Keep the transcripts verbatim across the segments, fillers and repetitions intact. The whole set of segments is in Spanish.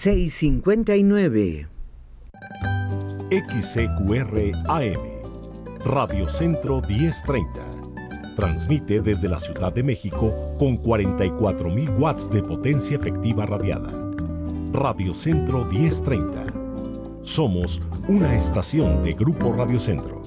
seiscientos cincuenta y nueve. X C Q R A M, Radio Centro diez treinta. Transmite desde la Ciudad de México con cuarenta y cuatro mil watts de potencia efectiva radiada. Radio Centro diez treinta. Somos una estación de Grupo Radio Centro.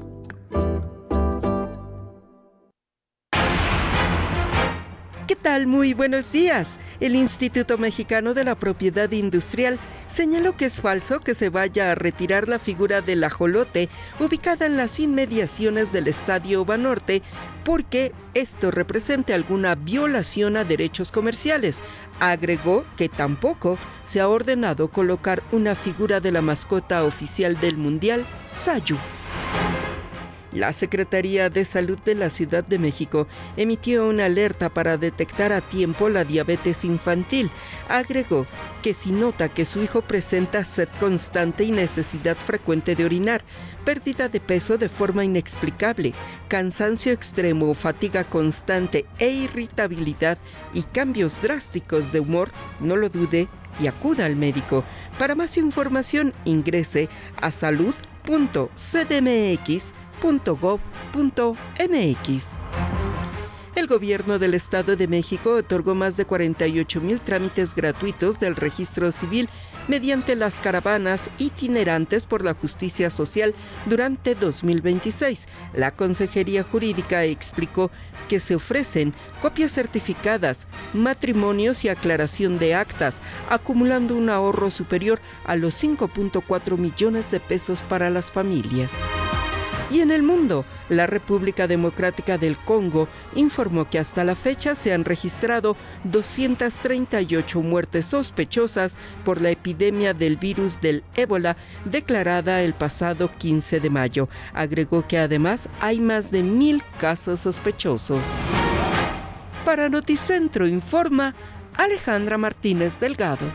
¿Qué tal? Muy buenos días. El Instituto Mexicano de la Propiedad Industrial señaló que es falso que se vaya a retirar la figura del ajolote ubicada en las inmediaciones del Estadio Banorte porque esto represente alguna violación a derechos comerciales. Agregó que tampoco se ha ordenado colocar una figura de la mascota oficial del Mundial, Sayu. La Secretaría de Salud de la Ciudad de México emitió una alerta para detectar a tiempo la diabetes infantil. Agregó que si nota que su hijo presenta sed constante y necesidad frecuente de orinar, pérdida de peso de forma inexplicable, cansancio extremo, fatiga constante e irritabilidad y cambios drásticos de humor, no lo dude y acuda al médico. Para más información, ingrese a salud punto c d m x punto gob punto m x. El gobierno del Estado de México otorgó más de cuarenta y ocho mil trámites gratuitos del registro civil mediante las caravanas itinerantes por la justicia social durante dos mil veintiséis. La Consejería Jurídica explicó que se ofrecen copias certificadas, matrimonios y aclaración de actas, acumulando un ahorro superior a los cinco punto cuatro millones de pesos para las familias. Y en el mundo, la República Democrática del Congo informó que hasta la fecha se han registrado doscientas treinta y ocho muertes sospechosas por la epidemia del virus del ébola declarada el pasado quince de mayo. Agregó que además hay más de mil casos sospechosos. Para Noticentro informa Alejandra Martínez Delgado.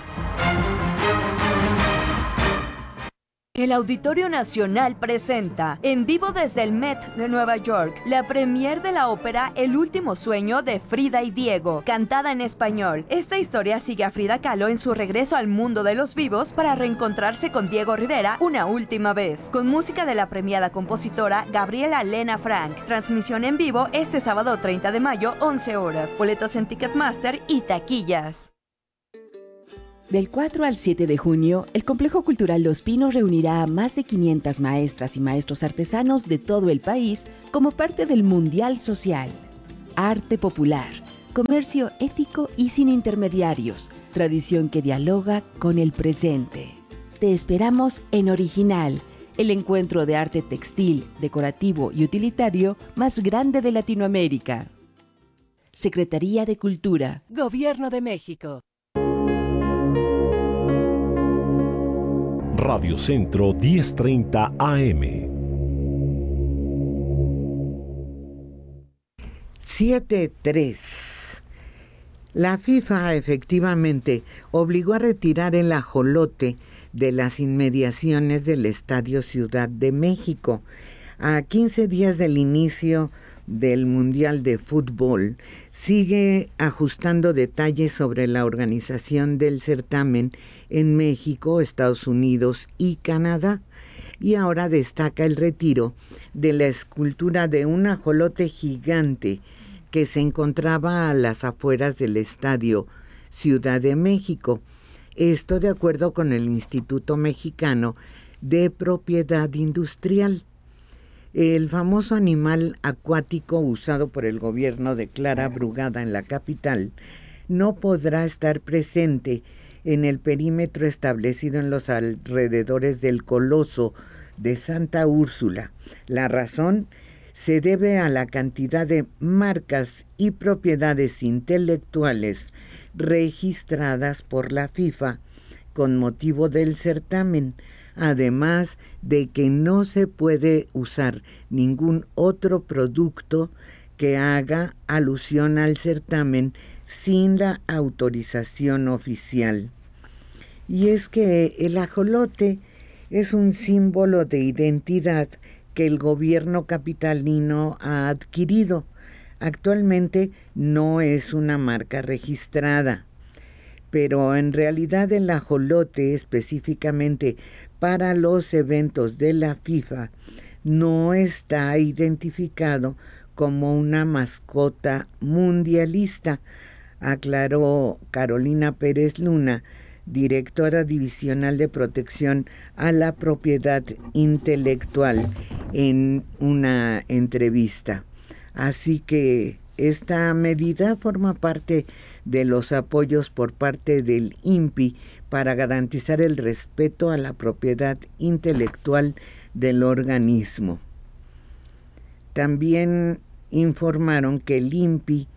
El Auditorio Nacional presenta, en vivo desde el Met de Nueva York, la premiere de la ópera El último sueño de Frida y Diego, cantada en español. Esta historia sigue a Frida Kahlo en su regreso al mundo de los vivos para reencontrarse con Diego Rivera una última vez, con música de la premiada compositora Gabriela Lena Frank. Transmisión en vivo este sábado treinta de mayo, once horas. Boletos en Ticketmaster y taquillas. Del cuatro al siete de junio, el Complejo Cultural Los Pinos reunirá a más de quinientas maestras y maestros artesanos de todo el país como parte del Mundial Social. Arte popular, comercio ético y sin intermediarios, tradición que dialoga con el presente. Te esperamos en Original, el encuentro de arte textil, decorativo y utilitario más grande de Latinoamérica. Secretaría de Cultura, Gobierno de México. Radio Centro diez treinta A M. siete tres. La FIFA efectivamente obligó a retirar el ajolote de las inmediaciones del Estadio Ciudad de México. A quince días del inicio del Mundial de Fútbol, sigue ajustando detalles sobre la organización del certamen en México, Estados Unidos y Canadá, y ahora destaca el retiro de la escultura de un ajolote gigante que se encontraba a las afueras del Estadio Ciudad de México. Esto de acuerdo con el Instituto Mexicano de Propiedad Industrial. El famoso animal acuático usado por el gobierno de Clara Brugada en la capital no podrá estar presente en el perímetro establecido en los alrededores del Coloso de Santa Úrsula. La razón se debe a la cantidad de marcas y propiedades intelectuales registradas por la FIFA con motivo del certamen, además de que no se puede usar ningún otro producto que haga alusión al certamen sin la autorización oficial. Y es que el ajolote es un símbolo de identidad que el gobierno capitalino ha adquirido. Actualmente no es una marca registrada, pero en realidad el ajolote, específicamente para los eventos de la FIFA, no está identificado como una mascota mundialista, aclaró Carolina Pérez Luna, directora divisional de protección a la propiedad intelectual, en una entrevista. Así que esta medida forma parte de los apoyos por parte del I N P I para garantizar el respeto a la propiedad intelectual del organismo. También informaron que el I N P I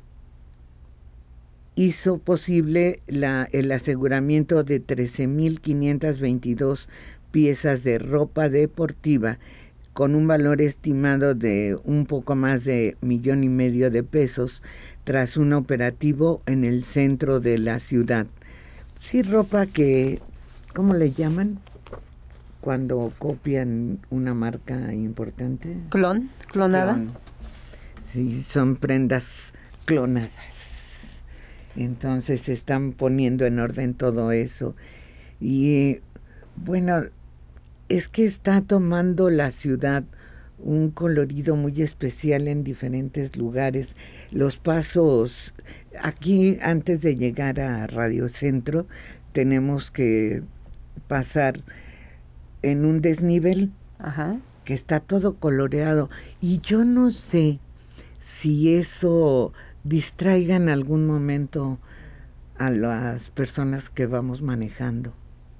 hizo posible la, el aseguramiento de trece mil quinientas veintidós piezas de ropa deportiva con un valor estimado de un poco más de millón y medio de pesos tras un operativo en el centro de la ciudad. Sí, ropa que, ¿cómo le llaman? Cuando copian una marca importante. ¿Clon? ¿Clonada? Clon. Sí, son prendas clonadas. Entonces se están poniendo en orden todo eso. Y bueno, es que está tomando la ciudad un colorido muy especial en diferentes lugares. Los pasos, aquí antes de llegar a Radio Centro, tenemos que pasar en un desnivel. Ajá. Que está todo coloreado. Y yo no sé si eso distraiga en algún momento a las personas que vamos manejando.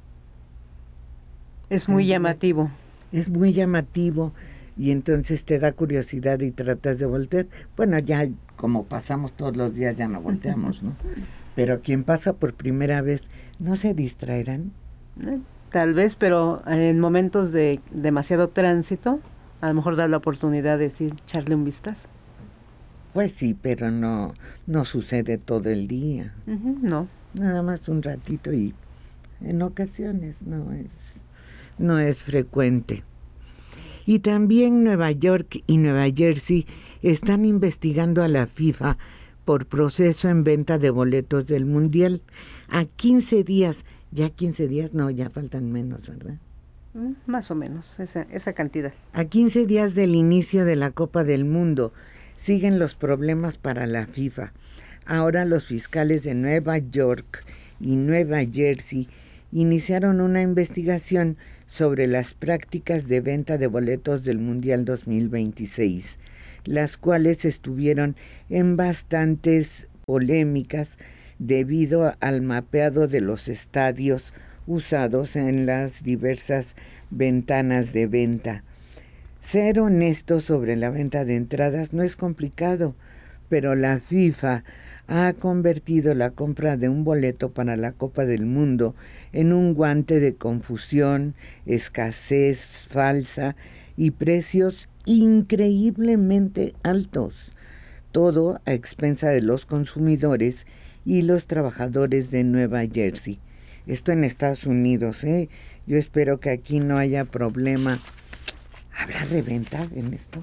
Es muy llamativo. Es muy llamativo y entonces te da curiosidad y tratas de voltear. Bueno, ya como pasamos todos los días ya no volteamos, ¿no? Pero quien pasa por primera vez, ¿no se distraerán? Tal vez, pero en momentos de demasiado tránsito, a lo mejor da la oportunidad de decir, echarle un vistazo. Pues sí, pero no, no sucede todo el día. Uh-huh, no. Nada más un ratito y en ocasiones no es, no es frecuente. Y también Nueva York y Nueva Jersey están investigando a la FIFA por proceso en venta de boletos del Mundial. A quince días, ya quince días, no, ya faltan menos, ¿verdad? Mm, más o menos, esa, esa cantidad. A quince días del inicio de la Copa del Mundo, siguen los problemas para la FIFA. Ahora los fiscales de Nueva York y Nueva Jersey iniciaron una investigación sobre las prácticas de venta de boletos del Mundial dos mil veintiséis, las cuales estuvieron en bastantes polémicas debido al mapeado de los estadios usados en las diversas ventanas de venta. Ser honesto sobre la venta de entradas no es complicado, pero la FIFA ha convertido la compra de un boleto para la Copa del Mundo en un guante de confusión, escasez falsa y precios increíblemente altos, todo a expensa de los consumidores y los trabajadores de Nueva Jersey. Esto en Estados Unidos, ¿eh? Yo espero que aquí no haya problema. ¿Habrá reventa en esto?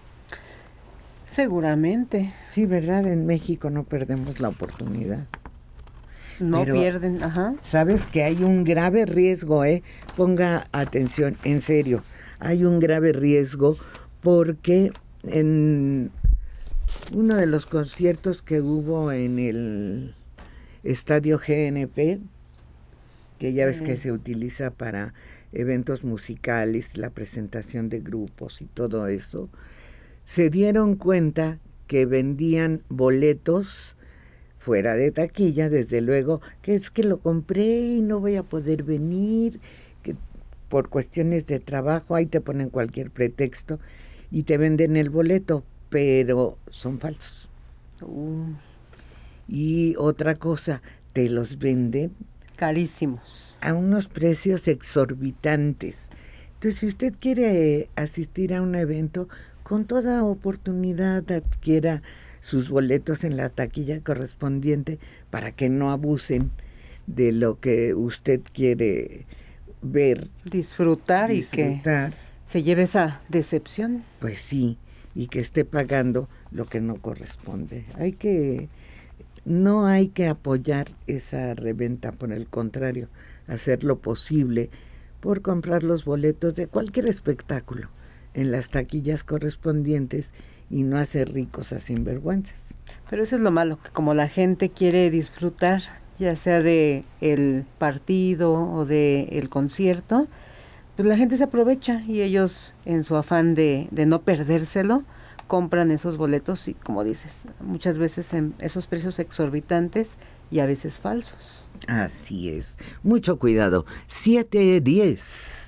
Seguramente. Sí, ¿verdad? En México no perdemos la oportunidad. No Pero, pierden, ajá. Sabes que hay un grave riesgo, ¿eh? Ponga atención, en serio. Hay un grave riesgo porque en uno de los conciertos que hubo en el estadio G N P, que ya ves mm. que se utiliza para eventos musicales, la presentación de grupos y todo eso, se dieron cuenta que vendían boletos fuera de taquilla, desde luego, que es que lo compré y no voy a poder venir, que por cuestiones de trabajo, ahí te ponen cualquier pretexto y te venden el boleto, pero son falsos. Uh. Y otra cosa, te los venden carísimos, a unos precios exorbitantes. Entonces, si usted quiere asistir a un evento, con toda oportunidad adquiera sus boletos en la taquilla correspondiente para que no abusen de lo que usted quiere ver. Disfrutar, disfrutar. Y que se lleve esa decepción. Pues sí, y que esté pagando lo que no corresponde. Hay que No hay que apoyar esa reventa, por el contrario, hacer lo posible por comprar los boletos de cualquier espectáculo en las taquillas correspondientes y no hacer ricos a sinvergüenzas. Pero eso es lo malo, que como la gente quiere disfrutar, ya sea de el partido o de el concierto, pues la gente se aprovecha y ellos, en su afán de, de no perdérselo, compran esos boletos y, como dices, muchas veces en esos precios exorbitantes y a veces falsos. Así es. Mucho cuidado. siete diez.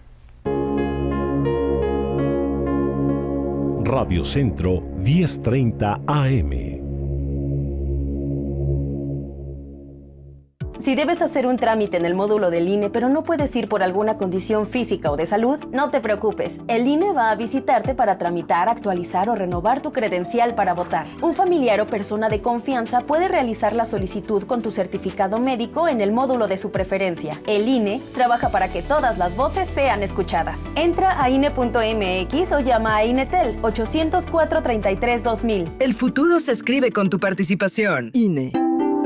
Radio Centro diez treinta A M. Si debes hacer un trámite en el módulo del I N E, pero no puedes ir por alguna condición física o de salud, no te preocupes. El I N E va a visitarte para tramitar, actualizar o renovar tu credencial para votar. Un familiar o persona de confianza puede realizar la solicitud con tu certificado médico en el módulo de su preferencia. El I N E trabaja para que todas las voces sean escuchadas. Entra a I N E punto M X o llama a INETEL ochocientos cuatro, treinta y tres, dos mil. El futuro se escribe con tu participación. I N E.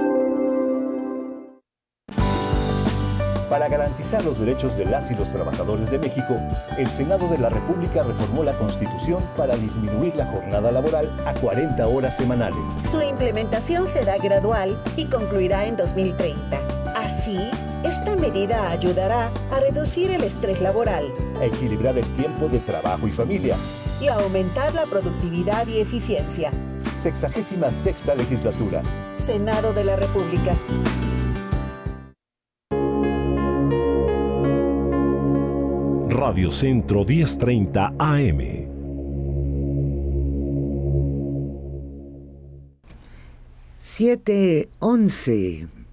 Para garantizar los derechos de las y los trabajadores de México, el Senado de la República reformó la Constitución para disminuir la jornada laboral a cuarenta horas semanales. Su implementación será gradual y concluirá en dos mil treinta. Así, esta medida ayudará a reducir el estrés laboral, A equilibrar el tiempo de trabajo y familia. y a aumentar la productividad y eficiencia. Sexagésima sexta legislatura. Senado de la República. Radio Centro diez treinta A M. siete once.